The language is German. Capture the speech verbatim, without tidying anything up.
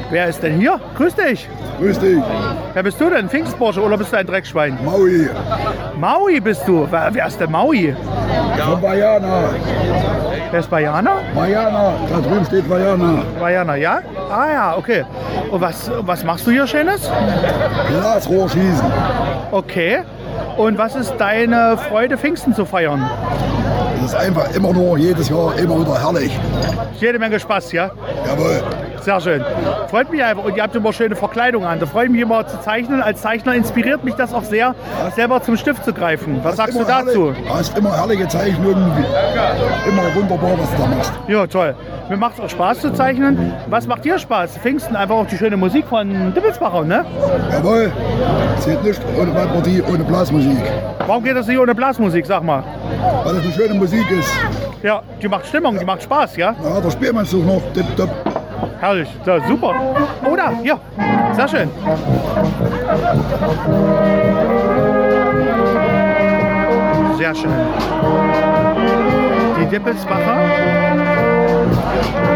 Wer ist denn hier? Grüß dich. Grüß dich. Wer bist du denn? Pfingstbursche oder bist du ein Dreckschwein? Maui. Maui bist du. Wer, wer ist der Maui? Von Bayana. Wer ist Bayana? Bayana. Da drüben steht Bayana. Bayana, ja? Ah ja, okay. Und was, was machst du hier Schönes? Blasrohrschießen. Okay. Und was ist deine Freude, Pfingsten zu feiern? Das ist einfach immer nur, jedes Jahr immer wieder herrlich. Jede Menge Spaß, ja? Jawohl. Sehr schön. Freut mich einfach. Und ihr habt immer schöne Verkleidung an. Da freue ich mich immer zu zeichnen. Als Zeichner inspiriert mich das auch sehr, selber zum Stift zu greifen. Was sagst du dazu? Du hast immer herrliche Zeichnungen. Immer wunderbar, was du da machst. Ja, toll. Mir macht es auch Spaß zu zeichnen. Was macht dir Spaß? Pfingsten einfach auch die schöne Musik von Dippelsbacher, ne? Jawohl. Zählt nicht ohne Waldpartie, ohne Blasmusik. Warum geht das nicht ohne Blasmusik, sag mal? Weil es eine schöne Musik ist. Ja, die macht Stimmung, die macht Spaß, ja? Ja, der Spielmannszug noch. Tipp, tipp. Herrlich, ja, super. Oder? Ja, sehr schön. Sehr schön. Die Dippelsbacher.